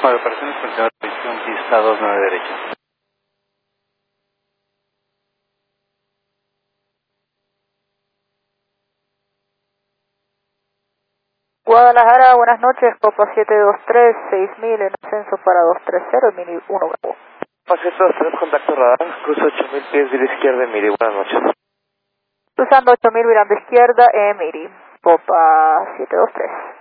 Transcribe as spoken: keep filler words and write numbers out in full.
Para operaciones por la dirección pista dos nueve derecha. Guadalajara, buenas noches, Copa siete dos tres, seis mil en ascenso para dos tres cero, Miri uno Bravo. Copa siete dos tres, contacto radar, cruzo ocho mil pies, de la izquierda, Miri, buenas noches. Cruzando ocho mil, mirando izquierda, eh, Miri, Copa siete dos tres.